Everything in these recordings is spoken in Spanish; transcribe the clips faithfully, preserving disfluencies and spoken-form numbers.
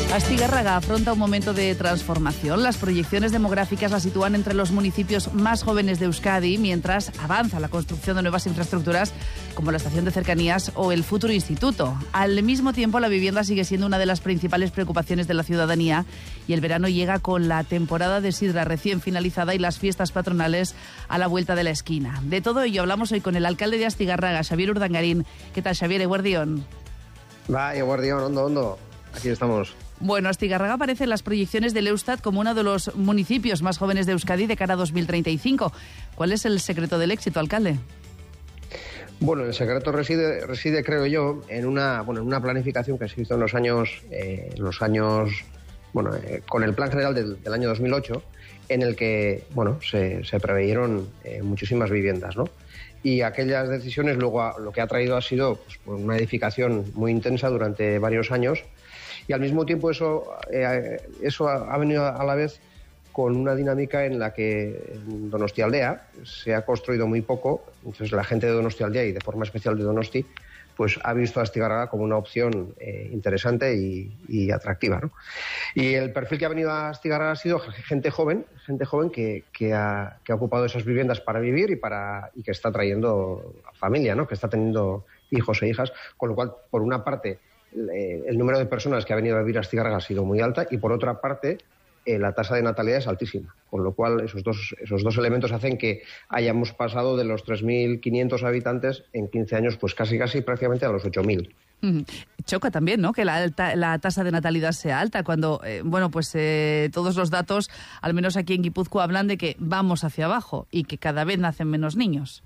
Astigarraga afronta un momento de transformación. Las proyecciones demográficas la sitúan entre los municipios más jóvenes de Euskadi, mientras avanza la construcción de nuevas infraestructuras como la estación de cercanías o el futuro instituto. Al mismo tiempo, la vivienda sigue siendo una de las principales preocupaciones de la ciudadanía y el verano llega con la temporada de sidra recién finalizada y las fiestas patronales a la vuelta de la esquina. De todo ello hablamos hoy con el alcalde de Astigarraga, Xavier Urdangarín. ¿Qué tal, Xavier? Eguardión. Va, Eguardión, ondo, ondo. Aquí estamos. Bueno, Astigarraga aparece en las proyecciones del Eustat como uno de los municipios más jóvenes de Euskadi de cara a dos mil treinta y cinco. ¿Cuál es el secreto del éxito, alcalde? Bueno, el secreto reside, reside creo yo, en una, bueno, en una planificación que se hizo en los años, eh, los años, bueno, eh, con el Plan General del, del año dos mil ocho, en el que, bueno, se, se preveyeron eh, muchísimas viviendas, ¿no? Y aquellas decisiones luego a, lo que ha traído ha sido pues, una edificación muy intensa durante varios años. Y al mismo tiempo eso, eh, eso ha, ha venido a la vez con una dinámica en la que en Donostialdea se ha construido muy poco. Entonces la gente de Donostialdea y de forma especial de Donosti pues ha visto a Astigarraga como una opción eh, interesante y, y atractiva, ¿no? Y el perfil que ha venido a Astigarraga ha sido gente joven, gente joven que, que, ha, que ha ocupado esas viviendas para vivir y, para, y que está trayendo familia, ¿no? Que está teniendo hijos e hijas, con lo cual, por una parte, el número de personas que ha venido a vivir a Astigarraga ha sido muy alta y por otra parte eh, la tasa de natalidad es altísima, con lo cual esos dos, esos dos elementos hacen que hayamos pasado de los tres mil quinientos habitantes en quince años pues casi casi prácticamente a los ocho mil. Mm. Choca también, ¿no?, que la, alta, la tasa de natalidad sea alta cuando, eh, bueno, pues eh, todos los datos, al menos aquí en Guipúzcoa, hablan de que vamos hacia abajo y que cada vez nacen menos niños.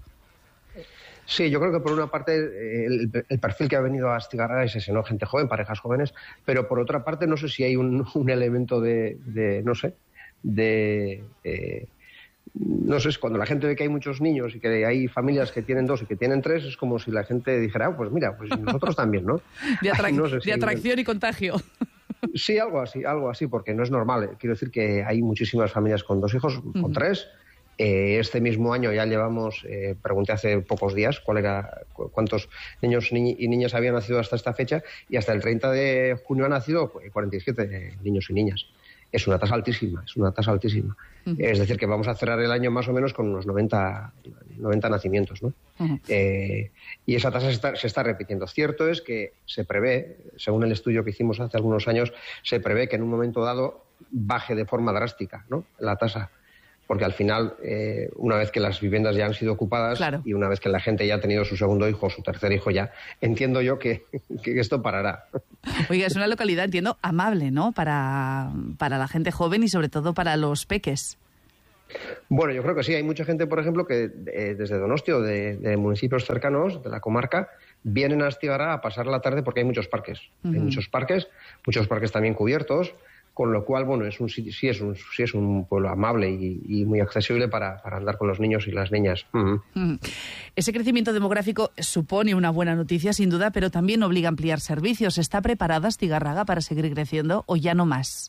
Sí, yo creo que por una parte el, el perfil que ha venido a Astigarraga es ese, ¿no? Gente joven, parejas jóvenes, pero por otra parte no sé si hay un, un elemento de, de, no sé, de... Eh, no sé, cuando la gente ve que hay muchos niños y que hay familias que tienen dos y que tienen tres, es como si la gente dijera, ah, pues mira, pues nosotros también, ¿no? De, atrac- no sé si de atracción hay... y contagio. Sí, algo así, algo así, porque no es normal. Quiero decir que hay muchísimas familias con dos hijos, con uh-huh. tres. Eh, este mismo año ya llevamos, eh, pregunté hace pocos días cuál era, cu- cuántos niños ni- y niñas habían nacido hasta esta fecha y hasta el treinta de junio han nacido cuarenta y siete niños y niñas. Es una tasa altísima, es una tasa altísima. Uh-huh. Es decir, que vamos a cerrar el año más o menos con unos noventa, noventa nacimientos, ¿no? Uh-huh. Eh, y esa tasa se está, se está repitiendo. Cierto es que se prevé, según el estudio que hicimos hace algunos años, se prevé que en un momento dado baje de forma drástica, ¿no?, la tasa. Porque al final, eh, una vez que las viviendas ya han sido ocupadas, claro, y una vez que la gente ya ha tenido su segundo hijo o su tercer hijo ya, entiendo yo que, que esto parará. Oiga, es una localidad, entiendo, amable, ¿no?, para, para la gente joven y sobre todo para los peques. Bueno, yo creo que sí. Hay mucha gente, por ejemplo, que eh, desde Donosti o de, de municipios cercanos, de la comarca, vienen a Astigarraga a pasar la tarde porque hay muchos parques. Uh-huh. Hay muchos parques, muchos parques también cubiertos. Con lo cual, bueno, es un, sí, es un, sí es un pueblo amable y, y muy accesible para, para andar con los niños y las niñas. Uh-huh. Uh-huh. Ese crecimiento demográfico supone una buena noticia, sin duda, pero también obliga a ampliar servicios. ¿Está preparada Astigarraga para seguir creciendo o ya no más?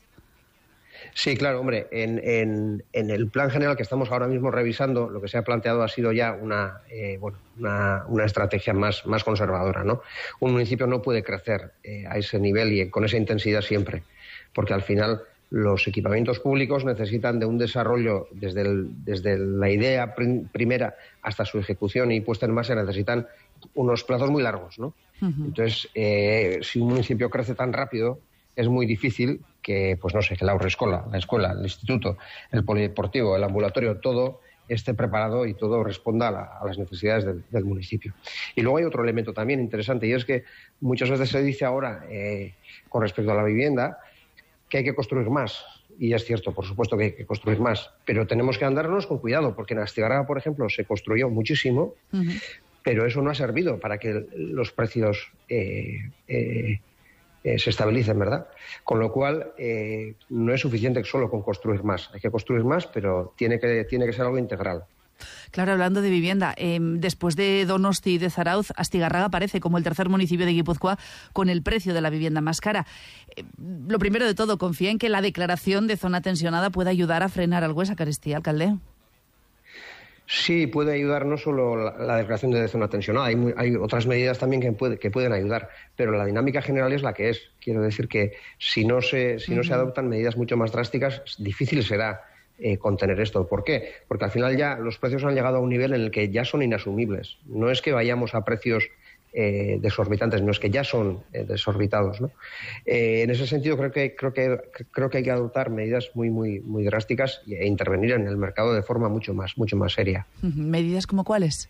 Sí, claro, hombre, en, en, en el plan general que estamos ahora mismo revisando, lo que se ha planteado ha sido ya una, eh, bueno, una, una estrategia más, más conservadora, ¿no? Un municipio no puede crecer eh, a ese nivel y con esa intensidad siempre, porque al final los equipamientos públicos necesitan de un desarrollo desde, el, desde la idea prim- primera hasta su ejecución y puesta en marcha, necesitan unos plazos muy largos, ¿no? Uh-huh. Entonces, eh, si un municipio crece tan rápido, es muy difícil que, pues no sé, que la aurrescola, la escuela, el instituto, el polideportivo, el ambulatorio, todo esté preparado y todo responda a, la, a las necesidades del, del municipio. Y luego hay otro elemento también interesante, y es que muchas veces se dice ahora, eh, con respecto a la vivienda, que hay que construir más. Y es cierto, por supuesto que hay que construir más, pero tenemos que andarnos con cuidado, porque en Astigarraga, por ejemplo, se construyó muchísimo, uh-huh. pero eso no ha servido para que los precios eh, eh, eh, se estabilicen, ¿verdad? Con lo cual, eh, no es suficiente solo con construir más. Hay que construir más, pero tiene que, tiene que ser algo integral. Claro, hablando de vivienda, eh, después de Donosti y de Zarautz, Astigarraga aparece como el tercer municipio de Guipúzcoa con el precio de la vivienda más cara. Eh, lo primero de todo, ¿confía en que la declaración de zona tensionada pueda ayudar a frenar algo esa carestía, alcalde? Sí, puede ayudar no solo la, la declaración de zona tensionada, hay, muy, hay otras medidas también que, puede, que pueden ayudar, pero la dinámica general es la que es. Quiero decir que si no se, si no uh-huh. se adoptan medidas mucho más drásticas, difícil será eh, contener esto. ¿Por qué? Porque al final ya los precios han llegado a un nivel en el que ya son inasumibles. No es que vayamos a precios Eh, desorbitantes, no es que ya son eh, desorbitados, ¿no? Eh, en ese sentido creo que creo que creo que hay que adoptar medidas muy muy muy drásticas e intervenir en el mercado de forma mucho más mucho más seria. ¿Medidas como cuáles?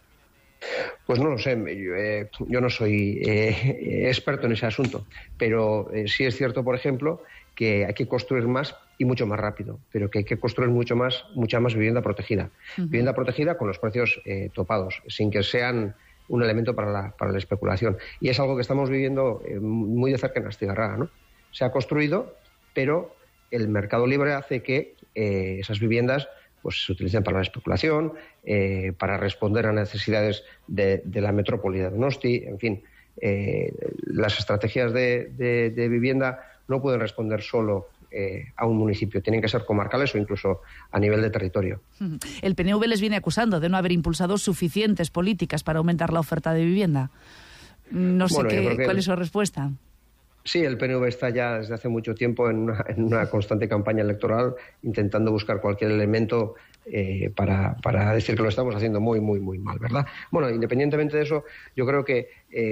Pues no lo sé, yo, eh, yo no soy eh, experto en ese asunto, pero eh, sí es cierto, por ejemplo, que hay que construir más y mucho más rápido, pero que hay que construir mucho más mucha más vivienda protegida, uh-huh. vivienda protegida con los precios eh, topados, sin que sean un elemento para la, para la especulación. Y es algo que estamos viviendo eh, muy de cerca en Astigarraga, ¿no? Se ha construido, pero el mercado libre hace que eh, esas viviendas pues se utilicen para la especulación, eh, para responder a necesidades de, de la metrópoli de Donosti, en fin. Eh, las estrategias de, de, de vivienda no pueden responder solo Eh, a un municipio, tienen que ser comarcales o incluso a nivel de territorio. El P N V les viene acusando de no haber impulsado suficientes políticas para aumentar la oferta de vivienda. No sé bueno, qué, cuál es su respuesta. Sí, el P N V está ya desde hace mucho tiempo en una, en una constante campaña electoral intentando buscar cualquier elemento eh, para, para decir que lo estamos haciendo muy, muy, muy mal, ¿verdad? Bueno, independientemente de eso, yo creo que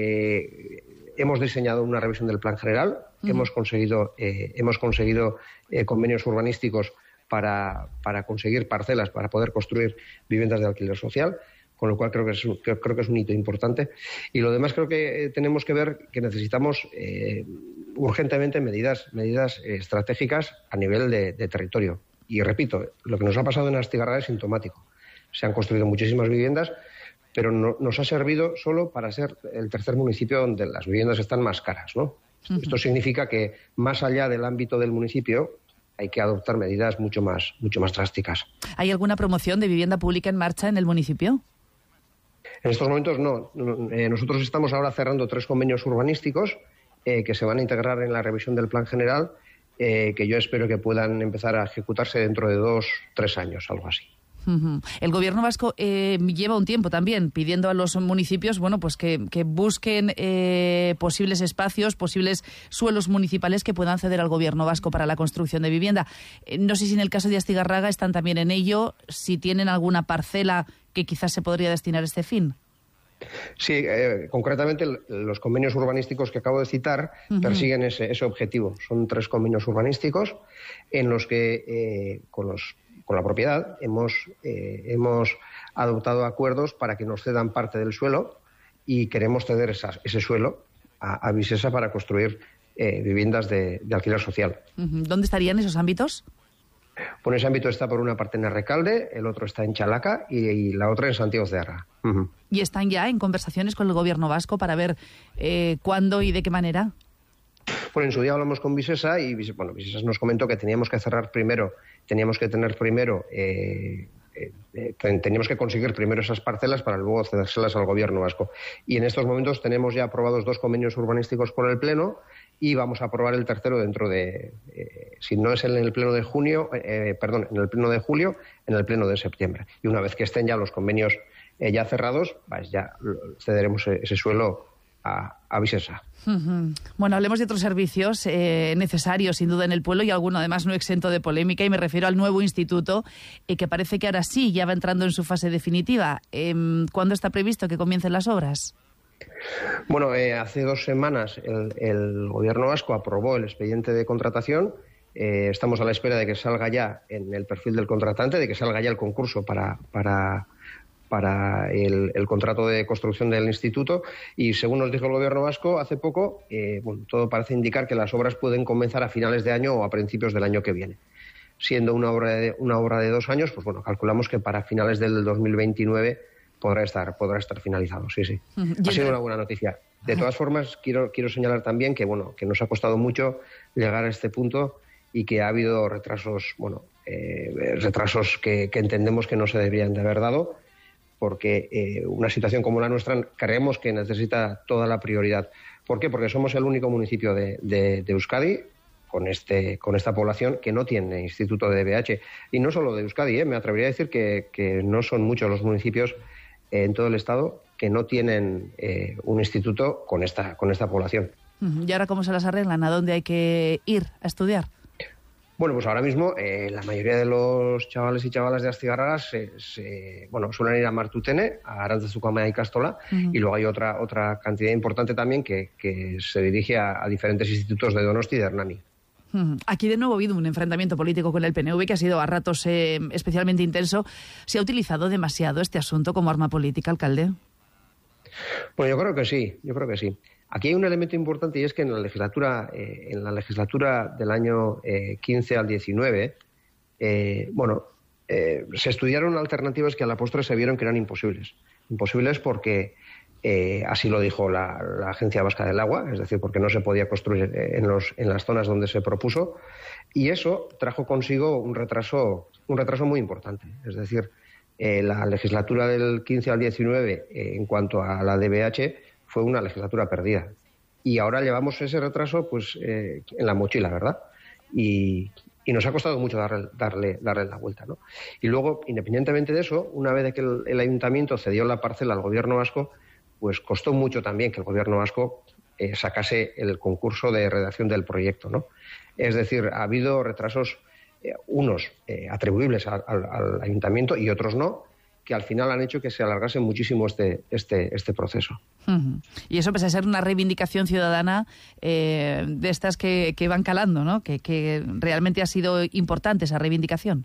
eh, hemos diseñado una revisión del Plan General, uh-huh. hemos conseguido, eh, hemos conseguido eh, convenios urbanísticos para, para conseguir parcelas, para poder construir viviendas de alquiler social, con lo cual creo que es, creo, creo que es un hito importante. Y lo demás creo que tenemos que ver que necesitamos eh, urgentemente medidas, medidas eh, estratégicas a nivel de, de territorio. Y repito, lo que nos ha pasado en Astigarraga es sintomático. Se han construido muchísimas viviendas, pero no, nos ha servido solo para ser el tercer municipio donde las viviendas están más caras, ¿no? Uh-huh. Esto significa que más allá del ámbito del municipio hay que adoptar medidas mucho más, mucho más drásticas. ¿Hay alguna promoción de vivienda pública en marcha en el municipio? En estos momentos no. Eh, nosotros estamos ahora cerrando tres convenios urbanísticos eh, que se van a integrar en la revisión del Plan General, eh, que yo espero que puedan empezar a ejecutarse dentro de dos, tres años, algo así. Uh-huh. El Gobierno vasco eh, lleva un tiempo también pidiendo a los municipios, bueno, pues que, que busquen eh, posibles espacios, posibles suelos municipales que puedan ceder al Gobierno vasco para la construcción de vivienda. Eh, no sé si en el caso de Astigarraga están también en ello, si tienen alguna parcela que quizás se podría destinar a este fin. Sí, eh, concretamente los convenios urbanísticos que acabo de citar uh-huh. persiguen ese, ese objetivo. Son tres convenios urbanísticos en los que eh, con los con la propiedad hemos eh, hemos adoptado acuerdos para que nos cedan parte del suelo y queremos ceder esas, ese suelo a, a Visesa para construir eh, viviendas de, de alquiler social. Uh-huh. ¿Dónde estarían esos ámbitos? Bueno, ese ámbito está por una parte en Errecalde, el otro está en Chalaca y, y la otra en Santiago de Arra. Uh-huh. ¿Y están ya en conversaciones con el Gobierno vasco para ver eh, cuándo y de qué manera? Bueno, en su día hablamos con Visesa y bueno, Visesa nos comentó que teníamos que cerrar primero, teníamos que tener primero, eh, eh, teníamos que conseguir primero esas parcelas para luego cedérselas al Gobierno vasco. Y en estos momentos tenemos ya aprobados dos convenios urbanísticos por el Pleno y vamos a aprobar el tercero dentro de, eh, si no es en el Pleno de junio, eh, perdón, en el Pleno de julio, en el Pleno de septiembre. Y una vez que estén ya los convenios eh, ya cerrados, pues ya cederemos ese suelo a, a Visesa. Uh-huh. Bueno, hablemos de otros servicios eh, necesarios, sin duda, en el pueblo y alguno además no exento de polémica, y me refiero al nuevo instituto, eh, que parece que ahora sí ya va entrando en su fase definitiva. Eh, ¿Cuándo está previsto que comiencen las obras? Bueno, eh, hace dos semanas el, el Gobierno vasco aprobó el expediente de contratación. Eh, estamos a la espera de que salga ya en el perfil del contratante, de que salga ya el concurso para... para para el, el contrato de construcción del instituto y, según nos dijo el Gobierno vasco hace poco, eh, bueno, todo parece indicar que las obras pueden comenzar a finales de año o a principios del año que viene. Siendo una obra de, una obra de dos años, pues bueno, calculamos que para finales del dos mil veintinueve podrá estar, podrá estar finalizado, sí, sí. Ha sido una buena noticia. De todas formas, quiero, quiero señalar también que, bueno, que nos ha costado mucho llegar a este punto y que ha habido retrasos, bueno, eh, retrasos que, que entendemos que no se deberían de haber dado, porque eh, una situación como la nuestra creemos que necesita toda la prioridad. ¿Por qué? Porque somos el único municipio de, de, de Euskadi con, este, con esta población que no tiene instituto de D B H. Y no solo de Euskadi, ¿eh? Me atrevería a decir que, que no son muchos los municipios eh, en todo el Estado que no tienen eh, un instituto con esta, con esta población. ¿Y ahora cómo se las arreglan? ¿A dónde hay que ir a estudiar? Bueno, pues ahora mismo eh, la mayoría de los chavales y chavalas de Astigarraga se, se, bueno, suelen ir a Martutene, a Arantzazukamea y Castola, uh-huh. y luego hay otra otra cantidad importante también que, que se dirige a, a diferentes institutos de Donosti y de Hernani. Uh-huh. Aquí de nuevo ha habido un enfrentamiento político con el P N V que ha sido a ratos eh, especialmente intenso. ¿Se ha utilizado demasiado este asunto como arma política, alcalde? Bueno, yo creo que sí, yo creo que sí. Aquí hay un elemento importante y es que en la legislatura, eh, en la legislatura del año eh, quince al diecinueve, eh, bueno, eh, se estudiaron alternativas que a la postre se vieron que eran imposibles. Imposibles porque eh, así lo dijo la, la Agencia Vasca del Agua, es decir, porque no se podía construir en, los, en las zonas donde se propuso, y eso trajo consigo un retraso, un retraso muy importante. Es decir, eh, la legislatura del quince al diecinueve, eh, en cuanto a la D B H, fue una legislatura perdida. Y ahora llevamos ese retraso pues eh, en la mochila, ¿verdad? Y, y nos ha costado mucho darle, darle, darle la vuelta, ¿no? Y luego, independientemente de eso, una vez de que el, el ayuntamiento cedió la parcela al gobierno vasco, pues costó mucho también que el gobierno vasco eh, sacase el concurso de redacción del proyecto, ¿no? Es decir, ha habido retrasos, eh, unos eh, atribuibles al, al, al ayuntamiento y otros no, que al final han hecho que se alargase muchísimo este este este proceso. Uh-huh. Y eso pese a ser una reivindicación ciudadana eh, de estas que, que van calando, ¿no? Que, que realmente ha sido importante esa reivindicación.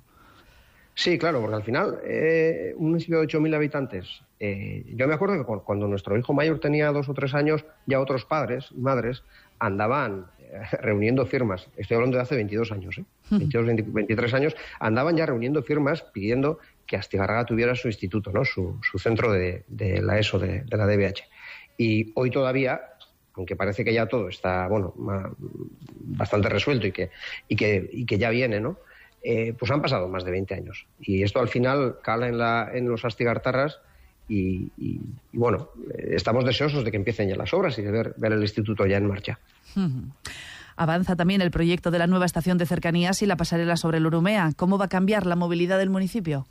Sí, claro, porque al final eh, un municipio de ocho mil habitantes, eh, yo me acuerdo que cuando nuestro hijo mayor tenía dos o tres años, ya otros padres y madres andaban eh, reuniendo firmas, estoy hablando de hace veintidós años, ¿eh? Uh-huh. veintidós, veinte, veintitrés años, andaban ya reuniendo firmas pidiendo que Astigarraga tuviera su instituto, ¿no? Su, su centro de, de la ESO, de, de la D B H. Y hoy todavía, aunque parece que ya todo está, bueno, ma, bastante resuelto y que, y que, y que ya viene, ¿no? Eh, pues han pasado más de veinte años. Y esto al final cala en, la, en los astigartarras y, y, y, bueno, estamos deseosos de que empiecen ya las obras y de ver, ver el instituto ya en marcha. Uh-huh. Avanza también el proyecto de la nueva estación de cercanías y la pasarela sobre el Urumea. ¿Cómo va a cambiar la movilidad del municipio?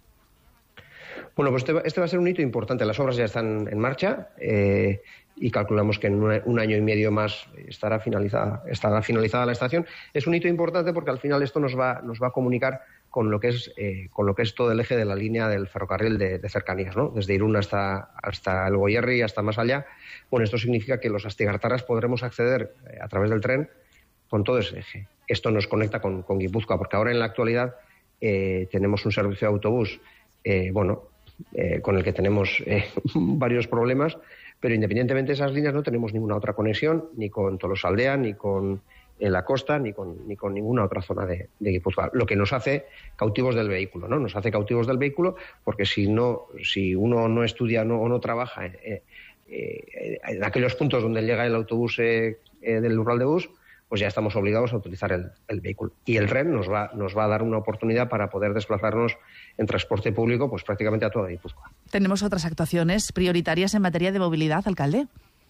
Bueno, pues este, este va a ser un hito importante. Las obras ya están en marcha eh, y calculamos que en un, un año y medio más estará finalizada, estará finalizada la estación. Es un hito importante porque al final esto nos va, nos va a comunicar con lo que es eh, con lo que es todo el eje de la línea del ferrocarril de, de cercanías, ¿no? Desde Irún hasta, hasta el Goierri y hasta más allá. Bueno, esto significa que los astigartarras podremos acceder eh, a través del tren con todo ese eje. Esto nos conecta con, con Guipúzcoa, porque ahora en la actualidad eh, tenemos un servicio de autobús, eh, bueno, Eh, con el que tenemos eh, varios problemas, pero independientemente de esas líneas no tenemos ninguna otra conexión, ni con Tolosaldea, ni con en la costa, ni con, ni con ninguna otra zona de, de Guipúzcoa, lo que nos hace cautivos del vehículo, ¿no? Nos hace cautivos del vehículo porque si no, si uno no estudia no, o no trabaja eh, eh, en aquellos puntos donde llega el autobús eh, eh, del Rural de Bus, pues ya estamos obligados a utilizar el, el vehículo. Y el tren nos va, nos va a dar una oportunidad para poder desplazarnos en transporte público pues prácticamente a toda Guipúzcoa. ¿Tenemos otras actuaciones prioritarias en materia de movilidad, alcalde?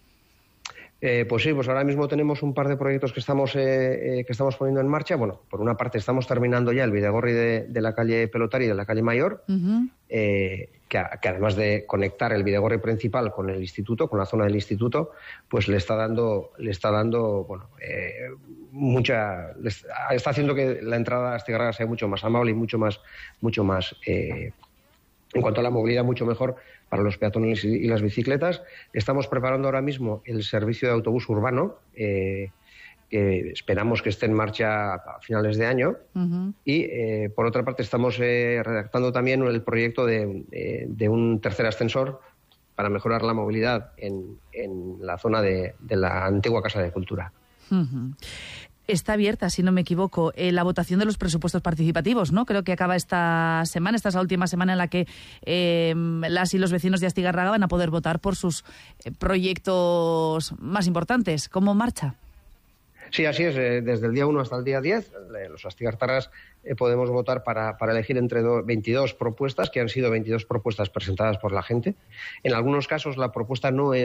Eh, pues sí, pues ahora mismo tenemos un par de proyectos que estamos eh, eh, que estamos poniendo en marcha. Bueno, por una parte estamos terminando ya el Bidegorri de, de la calle Pelotari y de la calle Mayor, uh-huh. eh, que, que además de conectar el Bidegorri principal con el instituto, con la zona del instituto, pues le está dando, le está dando, bueno, eh, mucha, está haciendo que la entrada a Astigarraga sea mucho más amable y mucho más, mucho más, eh, en cuanto a la movilidad, mucho mejor para los peatones y las bicicletas. Estamos preparando ahora mismo el servicio de autobús urbano, eh, que esperamos que esté en marcha a finales de año. Uh-huh. Y, eh, por otra parte, estamos eh, redactando también el proyecto de, eh, de un tercer ascensor para mejorar la movilidad en, en la zona de, de la antigua Casa de Cultura. Uh-huh. Está abierta, si no me equivoco, eh, la votación de los presupuestos participativos, ¿no? Creo que acaba esta semana, esta es la última semana en la que eh, las y los vecinos de Astigarraga van a poder votar por sus eh, proyectos más importantes. ¿Cómo marcha? Sí, así es. Eh, desde el día uno hasta el día diez, eh, los astigartarras eh, podemos votar para, para elegir entre do, veintidós propuestas, que han sido veintidós propuestas presentadas por la gente. En algunos casos la propuesta no es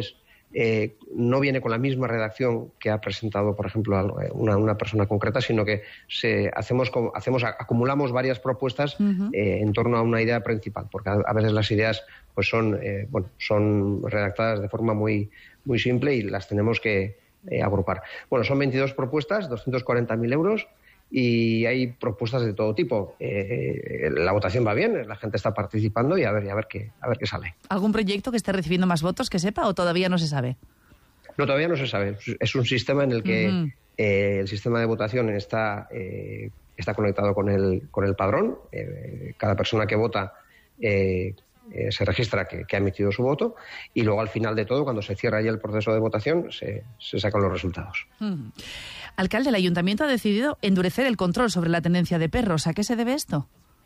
eh, no viene con la misma redacción que ha presentado, por ejemplo, una, una persona concreta, sino que se, hacemos, hacemos, acumulamos varias propuestas uh-huh. eh, en torno a una idea principal, porque a, a veces las ideas pues son, eh, bueno, son redactadas de forma muy, muy simple y las tenemos que eh, agrupar. Bueno, son veintidós propuestas, doscientos cuarenta mil euros. Y hay propuestas de todo tipo. Eh, la votación va bien, la gente está participando y a ver, y a ver qué, a ver qué sale. ¿Algún proyecto que esté recibiendo más votos que sepa o todavía no se sabe? No, todavía no se sabe. Es un sistema en el que uh-huh. eh, el sistema de votación está, eh, está conectado con el, con el padrón. Eh, cada persona que vota eh, eh, se registra que, que ha emitido su voto y luego al final de todo, cuando se cierra ya el proceso de votación, se, se sacan los resultados. Uh-huh. Alcalde, el Ayuntamiento ha decidido endurecer el control sobre la tenencia de perros. ¿A qué se debe esto?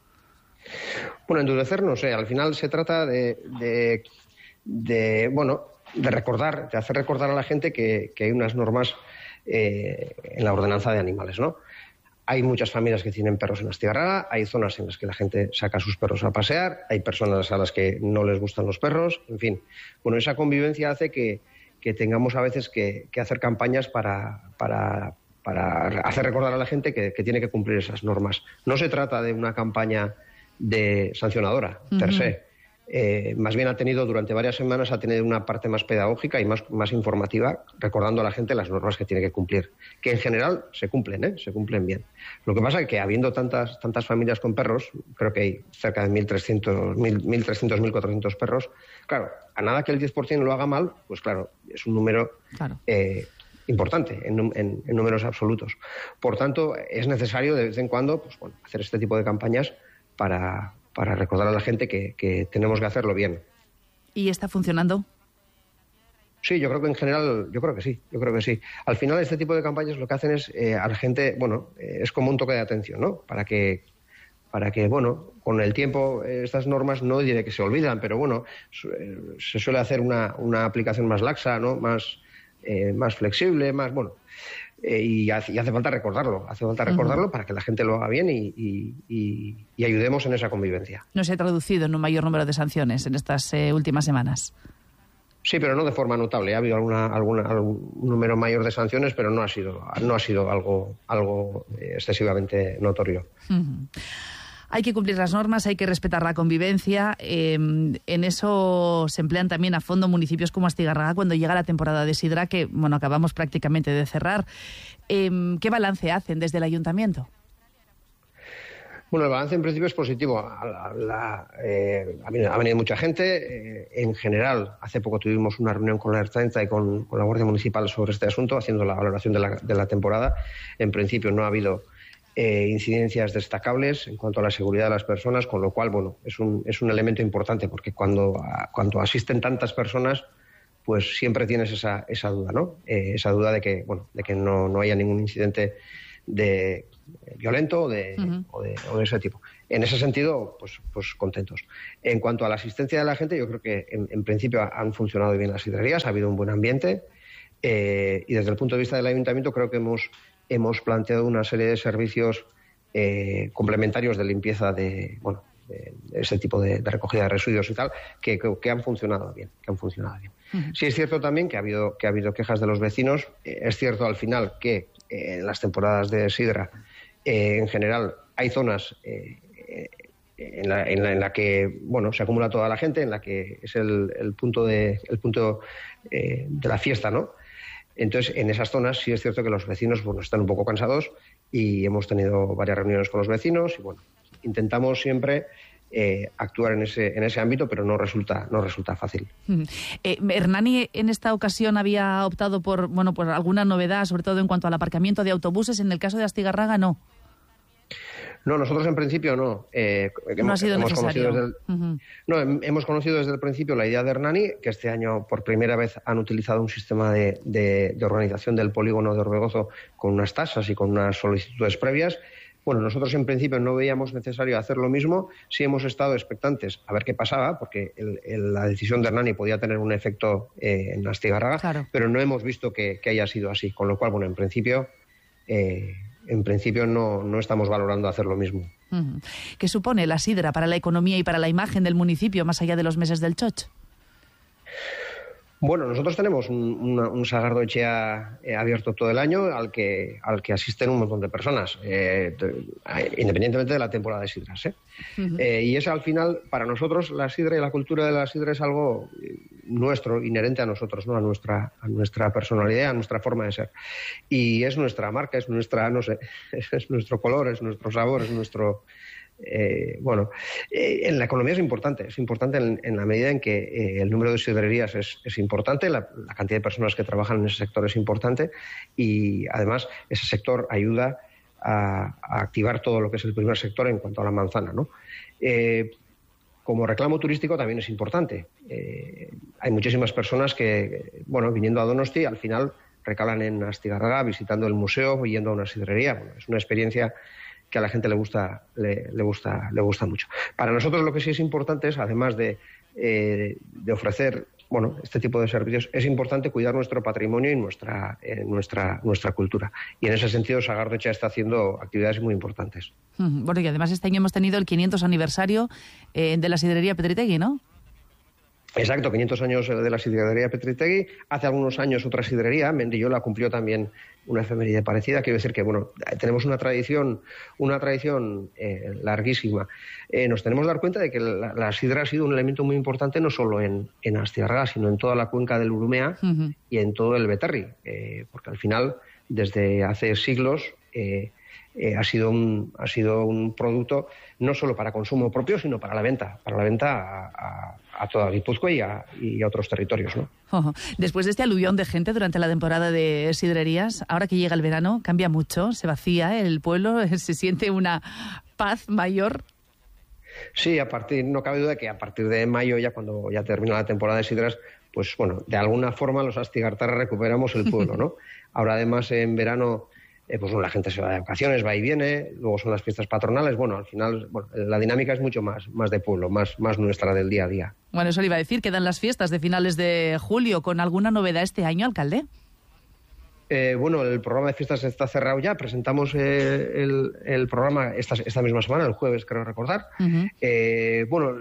Bueno, endurecer no sé. Al final se trata de, de, de bueno, de recordar, de hacer recordar a la gente que, que hay unas normas eh, en la ordenanza de animales, ¿no? Hay muchas familias que tienen perros en Astigarraga, hay zonas en las que la gente saca a sus perros a pasear, hay personas a las que no les gustan los perros, en fin. Bueno, esa convivencia hace que que tengamos a veces que, que hacer campañas para, para, para hacer recordar a la gente que, que tiene que cumplir esas normas. No se trata de una campaña de sancionadora, uh-huh. per se. Eh, más bien ha tenido, durante varias semanas, ha tenido una parte más pedagógica y más, más informativa, recordando a la gente las normas que tiene que cumplir, que en general se cumplen, ¿eh? se cumplen bien. Lo que pasa es que habiendo tantas, tantas familias con perros, creo que hay cerca de mil trescientos, mil trescientos, mil cuatrocientos perros, claro, a nada que el diez por ciento lo haga mal, pues claro, es un número claro. eh, importante en, en, en números absolutos. Por tanto, es necesario de vez en cuando pues, bueno, hacer este tipo de campañas para... para recordar a la gente que, que tenemos que hacerlo bien. ¿Y está funcionando? Sí, yo creo que en general, yo creo que sí, yo creo que sí. Al final este tipo de campañas lo que hacen es eh, a la gente, bueno, eh, es como un toque de atención, ¿no? Para que, para que, bueno, con el tiempo eh, estas normas no diré que se olvidan, pero bueno, eh, se suele hacer una, una aplicación más laxa, ¿no? Más, eh, más flexible, más, bueno... Eh, y, hace, y hace falta recordarlo, hace falta recordarlo uh-huh. para que la gente lo haga bien y, y, y, y ayudemos en esa convivencia. ¿No se ha traducido en un mayor número de sanciones en estas eh, últimas semanas? Sí, pero no de forma notable. Ha habido alguna, alguna, algún número mayor de sanciones, pero no ha sido, no ha sido algo, algo excesivamente notorio. Uh-huh. Hay que cumplir las normas, hay que respetar la convivencia. Eh, en eso se emplean también a fondo municipios como Astigarraga cuando llega la temporada de sidra, que bueno, acabamos prácticamente de cerrar. Eh, ¿Qué balance hacen desde el Ayuntamiento? Bueno, el balance en principio es positivo. La, la, eh, ha, venido, ha venido mucha gente. Eh, en general, hace poco tuvimos una reunión con la Ertzaintza y con, con la Guardia Municipal sobre este asunto, haciendo la valoración de la, de la temporada. En principio no ha habido Eh, incidencias destacables en cuanto a la seguridad de las personas, con lo cual, bueno, es un, es un elemento importante porque cuando, a, cuando asisten tantas personas, pues siempre tienes esa, esa duda, ¿no? Eh, esa duda de que, bueno, de que no, no haya ningún incidente de, eh, violento o de, uh-huh. o, de, o de ese tipo. En ese sentido, pues, pues contentos. En cuanto a la asistencia de la gente, yo creo que en, en principio han funcionado bien las sidrerías, ha habido un buen ambiente eh, y desde el punto de vista del Ayuntamiento creo que hemos hemos planteado una serie de servicios eh, complementarios de limpieza de, bueno, de, de ese tipo de, de recogida de residuos y tal, que, que, que han funcionado bien, que han funcionado bien. Uh-huh. Sí es cierto también que ha habido, que ha habido quejas de los vecinos. Eh, es cierto al final que eh, en las temporadas de sidra, eh, en general, hay zonas eh, en, la, en, la, en la que, bueno, se acumula toda la gente, en la que es el, el punto de, el punto eh, de la fiesta, ¿no? Entonces, en esas zonas sí es cierto que los vecinos bueno, están un poco cansados y hemos tenido varias reuniones con los vecinos y bueno, intentamos siempre eh, actuar en ese en ese ámbito, pero no resulta no resulta fácil. Eh, Hernani en esta ocasión había optado por bueno por alguna novedad, sobre todo en cuanto al aparcamiento de autobuses. En el caso de Astigarraga, no. No, nosotros en principio no. Eh, no hemos, ha sido hemos necesario. Conocido desde el, uh-huh. No, hemos conocido desde el principio la idea de Hernani, que este año por primera vez han utilizado un sistema de, de, de organización del polígono de Orbegozo con unas tasas y con unas solicitudes previas. Bueno, nosotros en principio no veíamos necesario hacer lo mismo. Sí hemos estado expectantes a ver qué pasaba, porque el, el, la decisión de Hernani podía tener un efecto eh, en Astigarraga, claro. Pero no hemos visto que, que haya sido así. Con lo cual, bueno, en principio... Eh, En principio no, no estamos valorando hacer lo mismo. Uh-huh. ¿Qué supone la sidra para la economía y para la imagen del municipio más allá de los meses del Choch? Bueno, nosotros tenemos un, una, un Sagardoetxea eh, abierto todo el año al que al que asisten un montón de personas, eh, independientemente de la temporada de sidras. ¿eh? Uh-huh. Eh, y es al final, para nosotros, la sidra y la cultura de la sidra es algo nuestro, inherente a nosotros, ¿no? a nuestra a nuestra personalidad, a nuestra forma de ser. Y es nuestra marca, es nuestra, no sé, es nuestro color, es nuestro sabor, es nuestro... Eh, bueno, eh, en la economía es importante, es importante en, en la medida en que eh, el número de sidrerías es, es importante, la, la cantidad de personas que trabajan en ese sector es importante y además ese sector ayuda a, a activar todo lo que es el primer sector en cuanto a la manzana, ¿no? Eh, como reclamo turístico también es importante. Eh, hay muchísimas personas que, bueno, viniendo a Donosti, al final recalan en Astigarraga, visitando el museo, yendo a una sidrería. Bueno, es una experiencia que a la gente le gusta, le, le gusta, le gusta mucho. Para nosotros lo que sí es importante es, además de, eh, de ofrecer, bueno, este tipo de servicios, es importante cuidar nuestro patrimonio y nuestra, eh, nuestra, nuestra cultura. Y en ese sentido, Sagardoetxea está haciendo actividades muy importantes. Bueno, y además este año hemos tenido el quinientos aniversario eh, de la sidrería Petritegui, ¿no? Exacto, quinientos años de la sidrería Petritegui. Hace algunos años otra sidrería, Mendillola, cumplió también una efeméride parecida. Quiero decir que, bueno, tenemos una tradición una tradición eh, larguísima. Eh, nos tenemos que dar cuenta de que la, la sidra ha sido un elemento muy importante no solo en, en Astigarraga, sino en toda la cuenca del Urumea uh-huh. y en todo el Beterri. Eh, porque al final, desde hace siglos... Eh, Eh, ha sido un ha sido un producto no solo para consumo propio, sino para la venta, para la venta a, a, a toda Guipúzcoa y a, y a otros territorios, ¿no? Oh, después de este aluvión de gente durante la temporada de sidrerías, ahora que llega el verano, cambia mucho, se vacía el pueblo, se siente una paz mayor. Sí, a partir, no cabe duda que a partir de mayo, ya cuando ya termina la temporada de sidras, pues bueno, de alguna forma los astigartarras recuperamos el pueblo, ¿no? Ahora además en verano... Eh, pues bueno, la gente se va de vacaciones, va y viene, luego son las fiestas patronales, bueno, al final bueno, la dinámica es mucho más, más de pueblo, más, más nuestra del día a día. Bueno, eso le iba a decir, quedan las fiestas de finales de julio, ¿con alguna novedad este año, alcalde? Eh, bueno, el programa de fiestas está cerrado ya, presentamos eh, el, el programa esta, esta misma semana, el jueves creo recordar. Uh-huh. Eh, bueno...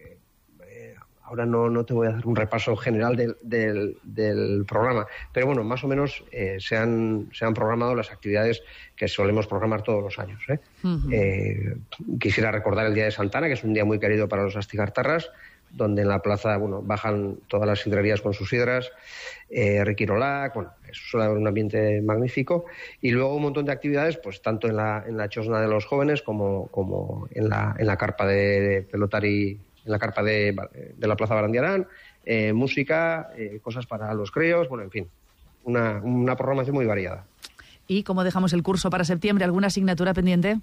Ahora no, no te voy a hacer un repaso general del, del, del programa, pero bueno, más o menos eh, se, han, se han programado las actividades que solemos programar todos los años. ¿eh? Uh-huh. Eh, quisiera recordar el Día de Santana, que es un día muy querido para los astigartarras, donde en la plaza bueno, bajan todas las sidrerías con sus sidras, eh, Riquirolac, bueno, eso suele haber un ambiente magnífico, y luego un montón de actividades, pues tanto en la, en la chosna de los jóvenes como, como en, la, en la carpa de, de pelotari, en la carpa de, de la Plaza Barandiarán, eh, música, eh, cosas para los críos, bueno, en fin, una, una programación muy variada. ¿Y cómo dejamos el curso para septiembre? ¿Alguna asignatura pendiente?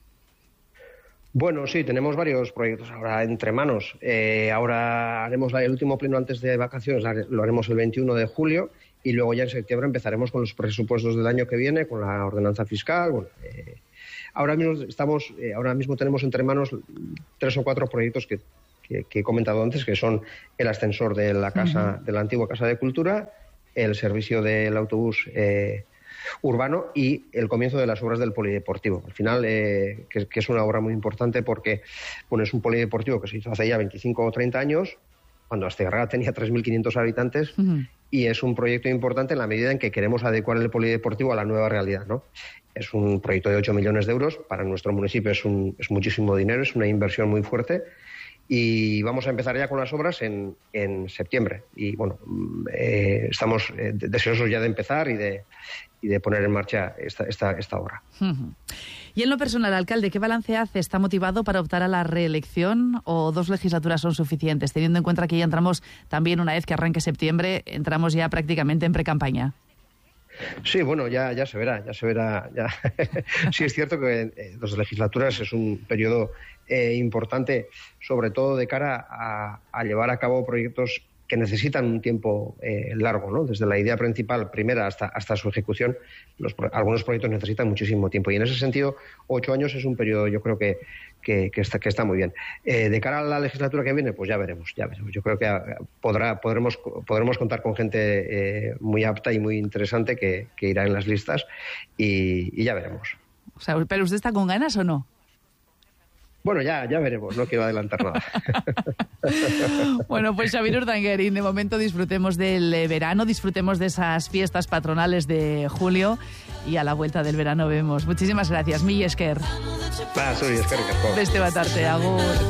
Bueno, sí, tenemos varios proyectos ahora entre manos. Eh, ahora haremos el último pleno antes de vacaciones, lo haremos el veintiuno de julio, y luego ya en septiembre empezaremos con los presupuestos del año que viene, con la ordenanza fiscal, bueno... Eh, ahora mismo estamos, eh, ahora mismo tenemos entre manos tres o cuatro proyectos que Que, que he comentado antes, que son el ascensor de la casa, uh-huh. de la antigua Casa de Cultura, el servicio del autobús eh, urbano y el comienzo de las obras del polideportivo. Al final, eh, que, que es una obra muy importante porque bueno, es un polideportivo que se hizo hace ya veinticinco o treinta años, cuando Astigarraga tenía tres mil quinientos habitantes, uh-huh. y es un proyecto importante en la medida en que queremos adecuar el polideportivo a la nueva realidad, ¿no? Es un proyecto de ocho millones de euros, para nuestro municipio es, un, es muchísimo dinero, es una inversión muy fuerte. Y vamos a empezar ya con las obras en, en septiembre. Y bueno, eh, estamos eh, deseosos ya de empezar y de, y de poner en marcha esta, esta, esta obra. Uh-huh. Y en lo personal, alcalde, ¿qué balance hace? ¿Está motivado para optar a la reelección o dos legislaturas son suficientes? Teniendo en cuenta que ya entramos también, una vez que arranque septiembre, entramos ya prácticamente en precampaña. Sí, bueno, ya, ya se verá, ya se verá. Ya. Sí, es cierto que eh, dos legislaturas es un periodo eh, importante, sobre todo de cara a, a llevar a cabo proyectos que necesitan un tiempo eh, largo, ¿no? Desde la idea principal, primera, hasta, hasta su ejecución, los, algunos proyectos necesitan muchísimo tiempo. Y en ese sentido, ocho años es un periodo, yo creo que, que, que, está, que está muy bien. Eh, de cara a la legislatura que viene, pues ya veremos, ya veremos. Yo creo que podrá, podremos, podremos contar con gente eh, muy apta y muy interesante que, que irá en las listas y, y ya veremos. O sea, ¿pero usted está con ganas o no? Bueno, ya, ya veremos, no quiero adelantar nada. Bueno, pues Xavier Urdanguerin, de momento disfrutemos del verano, disfrutemos de esas fiestas patronales de julio y a la vuelta del verano vemos. Muchísimas gracias, Mila esker. Va, zuri, eskerrik asko. Beste bat arte, agur.